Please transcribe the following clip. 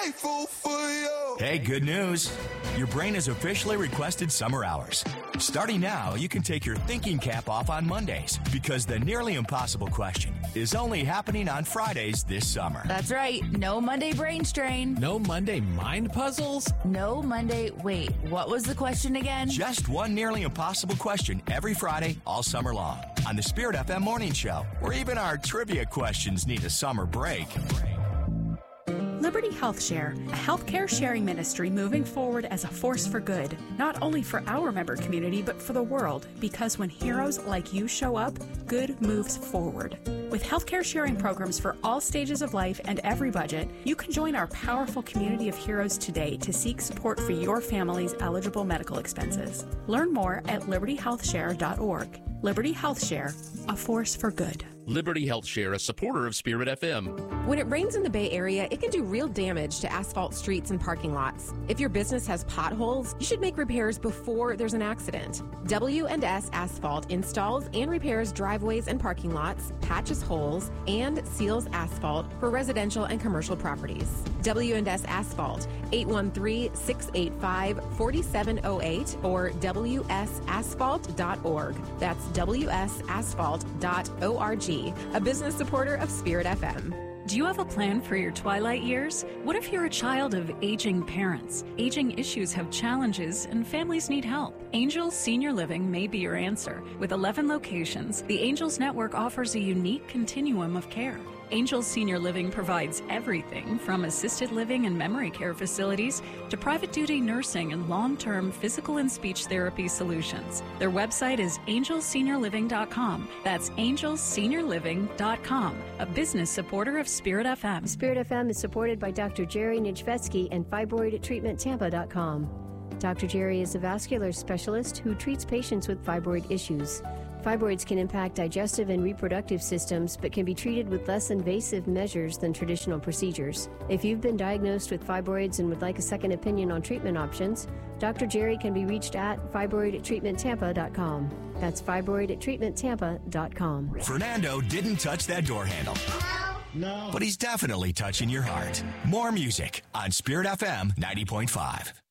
grateful for you. Hey, good news. Your brain has officially requested summer hours. Starting now, you can take your thinking cap off on Mondays because the nearly impossible question is only happening on Fridays this summer. That's right. No Monday brain strain. No Monday mind puzzles? No Monday. Wait, what was the question again? Just one nearly impossible question every Friday all summer long on the Spirit FM Morning Show, where even our trivia questions need a summer break. Liberty Health Share, a healthcare sharing ministry moving forward as a force for good, not only for our member community, but for the world, because when heroes like you show up, good moves forward. With healthcare sharing programs for all stages of life and every budget, you can join our powerful community of heroes today to seek support for your family's eligible medical expenses. Learn more at libertyhealthshare.org. Liberty Health Share, a force for good. Liberty Health Share, a supporter of Spirit FM. When it rains in the Bay Area, it can do real damage to asphalt streets and parking lots. If your business has potholes, you should make repairs before there's an accident. W&S Asphalt installs and repairs driveways and parking lots, patches holes, and seals asphalt for residential and commercial properties. W&S Asphalt, 813-685-4708 or wsasphalt.org. That's wsasphalt.org. A business supporter of Spirit FM. Do you have a plan for your twilight years? What if you're a child of aging parents? Aging issues have challenges and families need help. Angels Senior Living may be your answer. With 11 locations, the Angels Network offers a unique continuum of care. Angels Senior Living provides everything from assisted living and memory care facilities to private duty nursing and long-term physical and speech therapy solutions. Their website is angelseniorliving.com. That's angelseniorliving.com, a business supporter of Spirit FM. Spirit FM is supported by Dr. Jerry Nijvetsky and fibroidtreatmenttampa.com. Dr. Jerry is a vascular specialist who treats patients with fibroid issues. Fibroids can impact digestive and reproductive systems, but can be treated with less invasive measures than traditional procedures. If you've been diagnosed with fibroids and would like a second opinion on treatment options, Dr. Jerry can be reached at fibroidtreatmenttampa.com. That's fibroidtreatmenttampa.com. Fernando didn't touch that door handle. No. But he's definitely touching your heart. More music on Spirit FM 90.5.